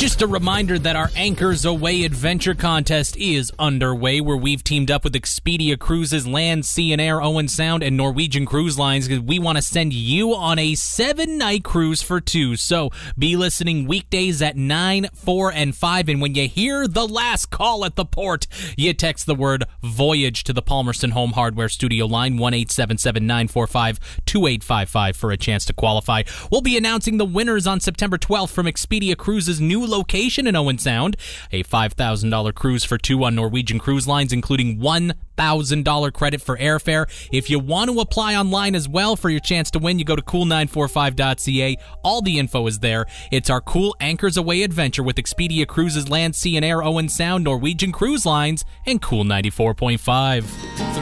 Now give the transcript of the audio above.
Just a reminder that our Anchors Away Adventure Contest is underway, where we've teamed up with Expedia Cruises, Land, Sea and Air, Owen Sound, and Norwegian Cruise Lines because we want to send you on a 7-night cruise for 2. So be listening weekdays at 9, 4, and 5, and when you hear the last call at the port, you text the word VOYAGE to the Palmerston Home Hardware Studio line, 1-877-945-2855 for a chance to qualify. We'll be announcing the winners on September 12th from Expedia Cruises' new location in Owen Sound, a $5,000 cruise for 2 on Norwegian Cruise Lines, including $1,000 credit for airfare. If you want to apply online as well for your chance to win, you go to cool945.ca. All the info is there. It's our cool Anchors Away adventure with Expedia Cruises, Land, Sea and Air, Owen Sound, Norwegian Cruise Lines, and Cool 94.5.